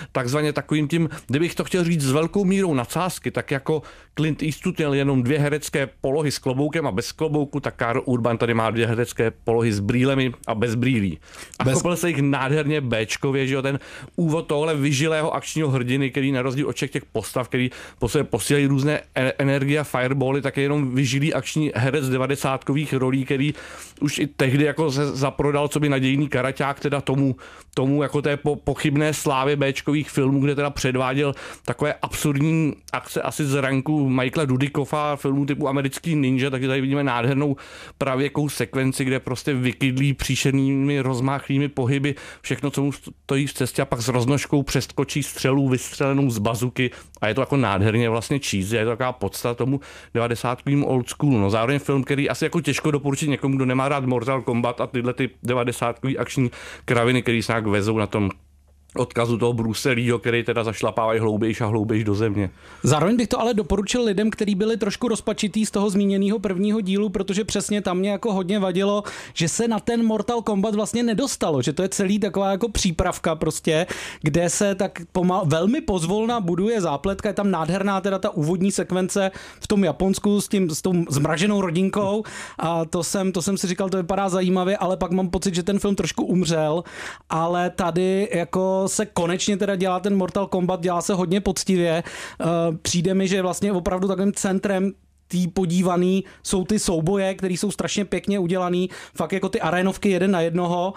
takzvaně takovým tím, kdybych to chtěl říct s velkou mírou nadsázky, tak jako Clint Eastwood měl jenom 2 herecké polohy s kloboukem a bez klobouku, tak Karl Urban tady má 2 herecké polohy s brýlemi a bez brýlí. A kopil se jich nádherně béčkově, že jo, ten úvod tohle vyžilého akčního hrdiny, který na rozdíl od těch postav, který po sobě posílají různé energie a firebally, tak je jenom vyžilý akční herec 90kových rolí, který už i tehdy jako se zaprodal co by nadějný karaťák teda tomu jako té pochybné slávě béčkových filmů, kde teda předváděl takové absurdní akce asi z ranku Michaela Dudikoffa, filmů typu Americký ninja, takže tady vidíme nádhernou pravěkou sekvenci, kde prostě vykydlí příšernými rozmáchlými pohyby všechno, co mu stojí v cestě a pak s roznožkou přeskočí střelu vystřelenou z bazuky a je to jako nádherně vlastně cheesy, je to taková podstata tomu 90kovým old schoolu. No zároveň film, který asi jako těžko doporučit někomu, kdo nemá rád Mortal Kombat a tyhle ty 90kový akční kraviny, který se nějak vezou na tom odkazu toho Bruce Leeho, který teda zašlapávají hloubějš a hloubějš do země. Zároveň bych to ale doporučil lidem, kteří byli trošku rozpačitý z toho zmíněného prvního dílu, protože přesně tam mě jako hodně vadilo, že se na ten Mortal Kombat vlastně nedostalo, že to je celý taková jako přípravka prostě, kde se tak velmi pozvolna buduje zápletka, je tam nádherná teda ta úvodní sekvence v tom Japonsku s tou zmraženou rodinkou a to jsem si říkal, to vypadá zajímavě, ale pak mám pocit, že ten film trošku umřel, ale tady jako se konečně teda dělá ten Mortal Kombat, dělá se hodně poctivě. Přijde mi, že vlastně opravdu takovým centrem tý podívaný jsou ty souboje, které jsou strašně pěkně udělaný, fakt jako ty arénovky 1-1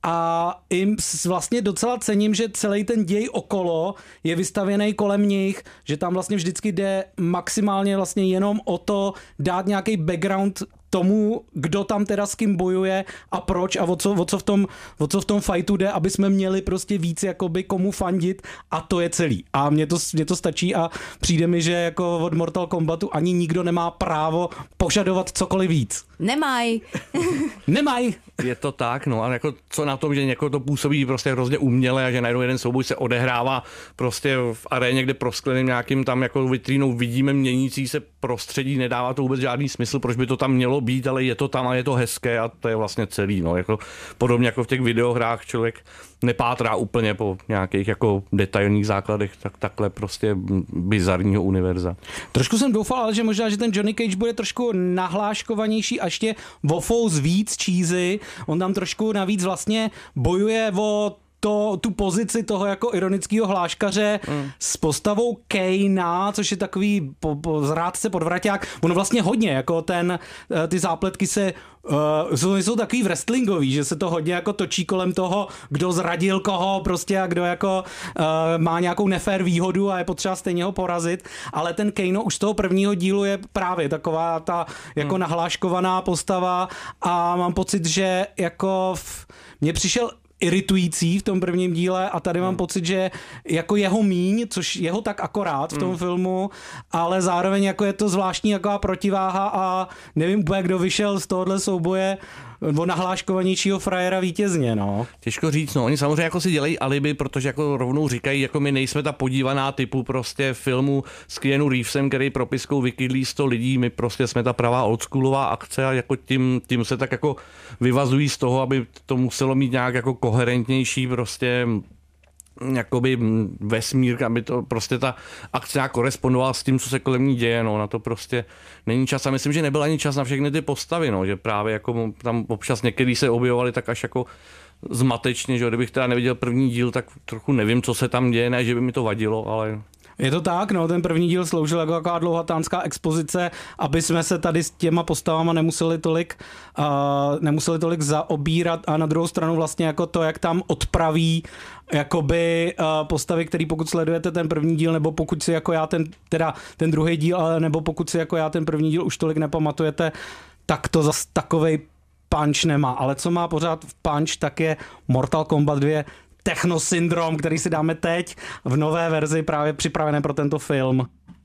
a jim vlastně docela cením, že celý ten děj okolo je vystavěný kolem nich, že tam vlastně vždycky jde maximálně vlastně jenom o to dát nějaký background tomu, kdo tam teda s kým bojuje a proč a o co v tom fightu jde, aby jsme měli prostě víc jakoby komu fandit a to je celý. A mně to stačí a přijde mi, že jako od Mortal Kombatu ani nikdo nemá právo požadovat cokoliv víc. Nemaj. Je to tak, no a jako co na tom, že někoho to působí prostě hrozně uměle a že najednou jeden souboj se odehrává prostě v aréně, kde proskleným nějakým tam jako vitrínou vidíme měnící se prostředí, nedává to vůbec žádný smysl, proč by to tam mělo být, ale je to tam a je to hezké a to je vlastně celý, no jako podobně jako v těch videohrách člověk nepátrá úplně po nějakých jako detailních základech takhle prostě bizarního univerza. Trošku jsem doufal, ale že možná, že ten Johnny Cage bude trošku nahláškovanější a ještě o fous víc cheesy. On tam trošku navíc vlastně bojuje o tu pozici toho jako ironického hláškaře s postavou Kejna, což je takový zrádce podvraťák. Ono vlastně hodně, jako ty zápletky jsou takový wrestlingový, že se to hodně jako točí kolem toho, kdo zradil koho prostě a kdo jako má nějakou nefér výhodu a je potřeba stejně ho porazit, ale ten Kano už z toho prvního dílu je právě taková ta jako nahláškovaná postava a mám pocit, že jako mně přišel iritující v tom prvním díle a tady mám pocit, že jako jeho míň, což jeho tak akorát v tom filmu, ale zároveň jako je to zvláštní jaká protiváha a nevím úplně, kdo vyšel z tohohle souboje o nahláškovanějšího frajera vítězně, no. Těžko říct, no. Oni samozřejmě jako si dělají alibi, protože jako rovnou říkají, jako my nejsme ta podívaná typu prostě filmu s Keanu Reevesem, který propiskou vykydlí 100 lidí, my prostě jsme ta pravá oldschoolová akce a jako tím se tak jako vyvazují z toho, aby to muselo mít nějak jako koherentnější prostě jakoby vesmír, aby to prostě ta akce korespondovala s tím, co se kolem ní děje, no, na to prostě není čas a myslím, že nebyl ani čas na všechny ty postavy, no, že právě jako tam občas některý se objevovali tak až jako zmatečně, že kdybych teda neviděl první díl, tak trochu nevím, co se tam děje, ne, že by mi to vadilo, ale... Je to tak, no, ten první díl sloužil jako taková dlouhatánská expozice, aby jsme se tady s těma postavama nemuseli tolik zaobírat a na druhou stranu vlastně jako to, jak tam odpraví jakoby postavy, který pokud sledujete ten první díl, nebo pokud si jako já ten druhý díl, nebo pokud si jako já ten první díl už tolik nepamatujete, tak to zas takovej punch nemá. Ale co má pořád v punch, tak je Mortal Kombat 2 Technosyndrom, který si dáme teď v nové verzi právě připravené pro tento film.